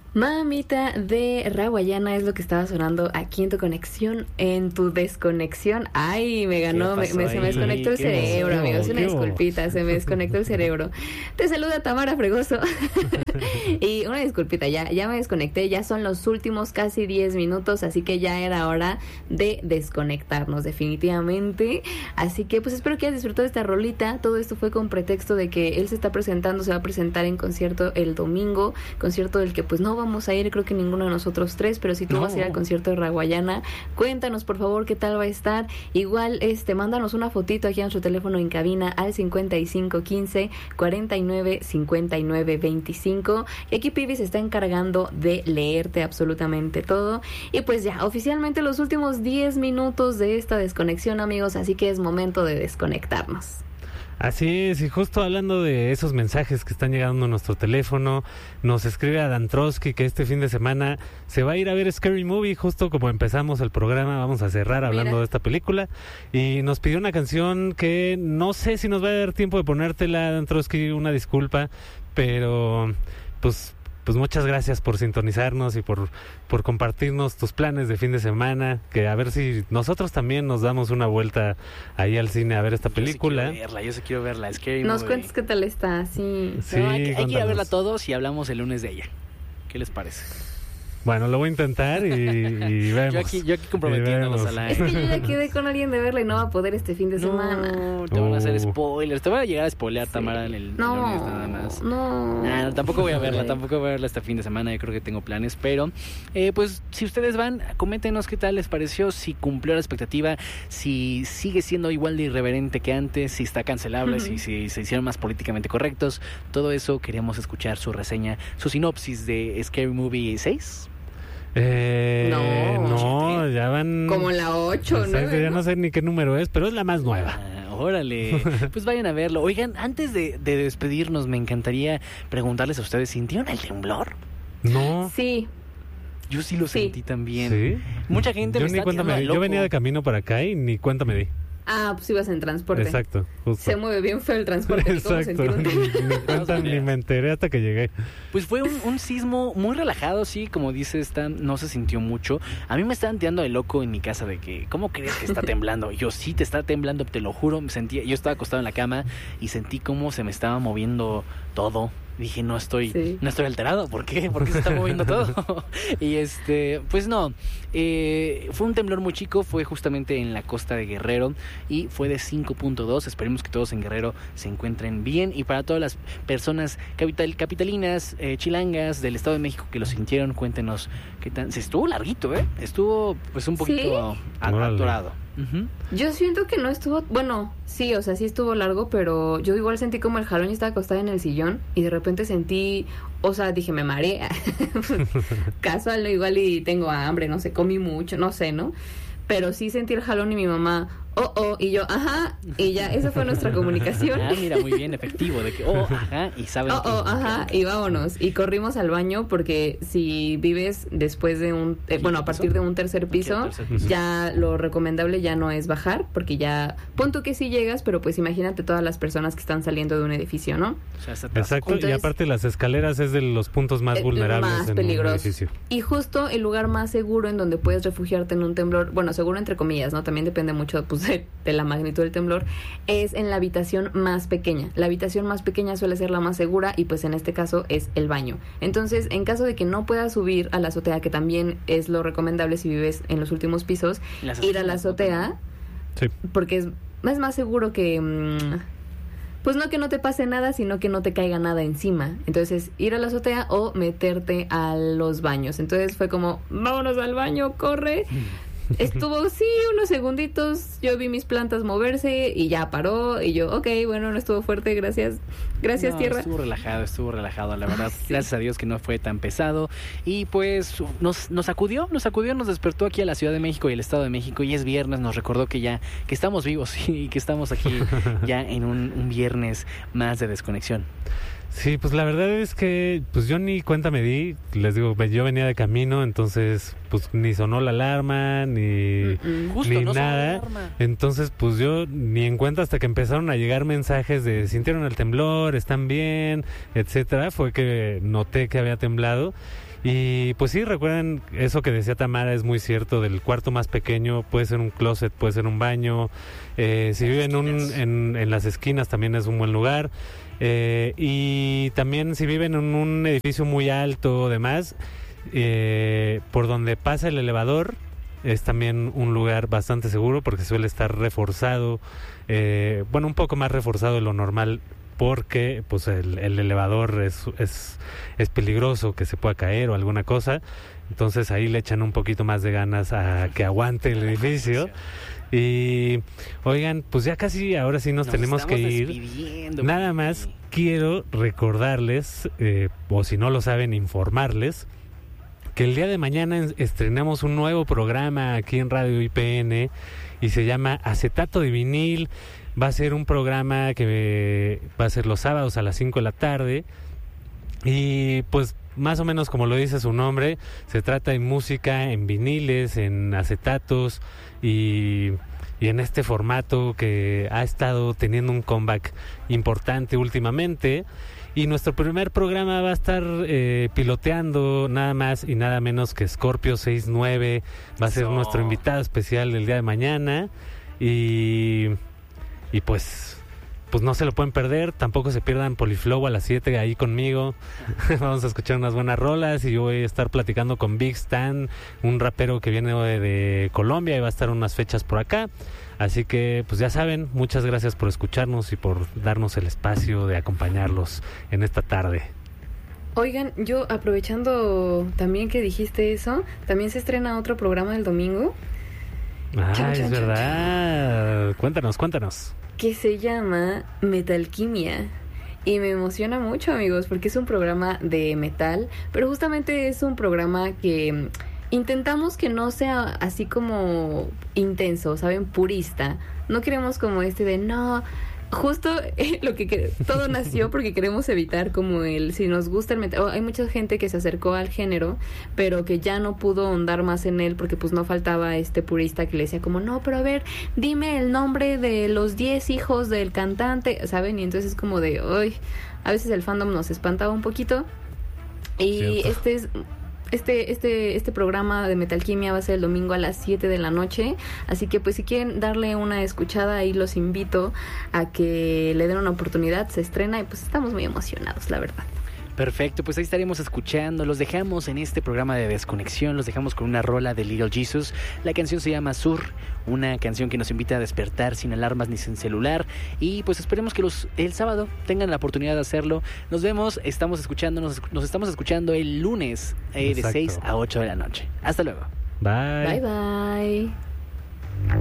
Mamita de Rawayana es lo que estaba sonando aquí en tu conexión, en tu desconexión. Ay, me ganó, se me desconectó el cerebro, amigos. Una disculpita, se me desconectó el cerebro. Te saluda Tamara Fregoso. Y una disculpita, ya me desconecté, ya son los últimos casi 10 minutos, así que ya era hora de desconectarnos, definitivamente. Así que pues espero que hayas disfrutado de esta rolita. Todo esto fue con pretexto de que él se va a presentar en concierto el domingo, concierto del que pues no vamos a ir, creo que ninguno de nosotros tres, pero si tú vas a ir al concierto de Rawayana, cuéntanos por favor qué tal va a estar. Igual mándanos una fotito aquí a nuestro teléfono en cabina al 5515 49 59 25, y aquí Pibi se está encargando de leerte absolutamente todo. Y pues ya, oficialmente los últimos 10 minutos de esta desconexión, amigos, así que es momento de desconectarnos. Así es, y justo hablando de esos mensajes que están llegando a nuestro teléfono, nos escribe Adam Trotsky que este fin de semana se va a ir a ver Scary Movie, justo como empezamos el programa, vamos a cerrar hablando de esta película, y nos pidió una canción que no sé si nos va a dar tiempo de ponértela, Adam Trotsky, una disculpa, pero pues muchas gracias por sintonizarnos y por compartirnos tus planes de fin de semana, que a ver si nosotros también nos damos una vuelta ahí al cine a ver esta película. Yo sí quiero verla, Scary Nos Movie. Cuentas qué tal está, sí. Sí, no, hay que ir a verla todos y hablamos el lunes de ella. ¿Qué les parece? Bueno, lo voy a intentar y vemos. Yo aquí comprometiéndonos a la... Es que yo ya quedé con alguien de verla y no va a poder este fin de semana. Te van a hacer spoilers. Te van a llegar a spoilear, Tamara, en el lunes nada más. No, tampoco voy a verla este fin de semana. Yo creo que tengo planes, pero pues si ustedes van, coméntenos qué tal les pareció, si cumplió la expectativa, si sigue siendo igual de irreverente que antes, si está cancelable, si se hicieron más políticamente correctos. Todo eso, queríamos escuchar su reseña, su sinopsis de Scary Movie 6. No, ya van... Como la 8, ¿no? Ya no sé ni qué número es, pero es la más nueva. Órale, pues vayan a verlo. Oigan, antes de despedirnos, me encantaría preguntarles a ustedes, ¿sintieron el temblor? No. Sí. Yo sí lo sentí también. ¿Sí? Mucha gente me está tirando de loco. Yo venía de camino para acá y ni cuenta me di. Ah, pues ibas en transporte. Exacto, justo. Se mueve bien feo el transporte. Exacto, ni cuenta ni me enteré hasta que llegué. Pues fue un sismo muy relajado, sí, como dice Stan, no se sintió mucho. A mí me estaban tirando de loco en mi casa de que, ¿cómo crees que está temblando? Yo sí, te está temblando, te lo juro. Yo estaba acostado en la cama y sentí cómo se me estaba moviendo todo. Dije, no estoy alterado. ¿Por qué? ¿Por qué se está moviendo todo? Y pues no. Fue un temblor muy chico. Fue justamente en la costa de Guerrero y fue de 5.2. Esperemos que todos en Guerrero se encuentren bien. Y para todas las personas capitalinas, chilangas del Estado de México que lo sintieron, cuéntenos qué tan... Se estuvo larguito, estuvo pues un poquito atorado. Uh-huh. Yo siento que no estuvo, bueno, sí, o sea, sí estuvo largo, pero yo igual sentí como el jalón y estaba acostada en el sillón y de repente sentí, o sea, dije, me mareé. Casual, igual y tengo hambre, no sé, comí mucho, no sé, ¿no? Pero sí sentí el jalón y mi mamá, y yo, ajá, y ya, esa fue nuestra comunicación. Mira, muy bien, efectivo, de que, ajá, y saben ajá, y vámonos, y corrimos al baño porque si vives después de a partir de un tercer piso, ya lo recomendable ya no es bajar, porque ya, pon tú que sí llegas, pero pues imagínate todas las personas que están saliendo de un edificio, ¿no? Exacto. Entonces, y aparte las escaleras es de los puntos más vulnerables más en un edificio. Y justo el lugar más seguro en donde puedes refugiarte en un temblor, bueno, seguro entre comillas, ¿no? También depende mucho, pues, de la magnitud del temblor, es en la habitación más pequeña. La habitación más pequeña suele ser la más segura y pues en este caso es el baño. Entonces, en caso de que no puedas subir a la azotea, que también es lo recomendable si vives en los últimos pisos, ir a la azotea, sí, porque es más seguro que... pues no que no te pase nada, sino que no te caiga nada encima. Entonces, ir a la azotea o meterte a los baños. Entonces fue como, vámonos al baño, corre. Estuvo, sí, unos segunditos, yo vi mis plantas moverse y ya paró, y yo, ok, bueno, no estuvo fuerte, gracias tierra. Estuvo relajado, la verdad, sí. Gracias a Dios que no fue tan pesado, y pues nos sacudió, nos despertó aquí a la Ciudad de México y el Estado de México, y es viernes, nos recordó que estamos vivos y que estamos aquí ya en un viernes más de desconexión. Sí, pues la verdad es que pues yo ni cuenta me di, les digo, yo venía de camino, entonces pues ni sonó la alarma, ni no nada. Entonces pues yo ni en cuenta hasta que empezaron a llegar mensajes de sintieron el temblor, están bien, etcétera, fue que noté que había temblado. Y pues sí, recuerden eso que decía Tamara, es muy cierto, del cuarto más pequeño, puede ser un closet, puede ser un baño, si viven en las esquinas también es un buen lugar, y también si viven en un edificio muy alto o demás, por donde pasa el elevador es también un lugar bastante seguro porque suele estar reforzado, un poco más reforzado de lo normal, porque pues el elevador es peligroso que se pueda caer o alguna cosa, entonces ahí le echan un poquito más de ganas a que aguante el edificio. Y oigan, pues ya casi ahora sí nos tenemos que ir. Nada más quiero recordarles, o si no lo saben, informarles que el día de mañana estrenamos un nuevo programa aquí en Radio IPN y se llama Acetato de Vinil. Va a ser un programa que va a ser los sábados a las 5 de la tarde y pues más o menos como lo dice su nombre, se trata de música en viniles, en acetatos y en este formato que ha estado teniendo un comeback importante últimamente. Y nuestro primer programa va a estar piloteando nada más y nada menos que Scorpio 69, va a ser nuestro invitado especial el día de mañana y pues no se lo pueden perder, tampoco se pierdan Poliflow a las 7 ahí conmigo. Vamos a escuchar unas buenas rolas y yo voy a estar platicando con Big Stan, un rapero que viene de Colombia y va a estar unas fechas por acá. Así que pues ya saben, muchas gracias por escucharnos y por darnos el espacio de acompañarlos en esta tarde. Oigan, yo aprovechando también que dijiste eso, también se estrena otro programa el domingo. Es verdad. Cuéntanos. Que se llama Metalquimia. Y me emociona mucho, amigos, porque es un programa de metal, pero justamente es un programa que intentamos que no sea así como intenso, ¿saben? Purista. No queremos como de no... Justo lo que todo nació porque queremos evitar como si nos gusta el metal. Hay mucha gente que se acercó al género, pero que ya no pudo ahondar más en él porque pues no faltaba este purista que le decía como, no, pero a ver, dime el nombre de los 10 hijos del cantante, ¿saben? Y entonces es como a veces el fandom nos espantaba un poquito. Y Este programa de Metalquimia va a ser el domingo a las 7 de la noche, así que pues si quieren darle una escuchada ahí los invito a que le den una oportunidad, se estrena y pues estamos muy emocionados, la verdad. Perfecto, pues ahí estaremos escuchando. Los dejamos en este programa de desconexión. Los dejamos con una rola de Little Jesus. La canción se llama Sur, una canción que nos invita a despertar sin alarmas ni sin celular. Y pues esperemos que el sábado tengan la oportunidad de hacerlo. Nos vemos, nos estamos escuchando el lunes de 6 a 8 de la noche. Hasta luego. Bye. Bye.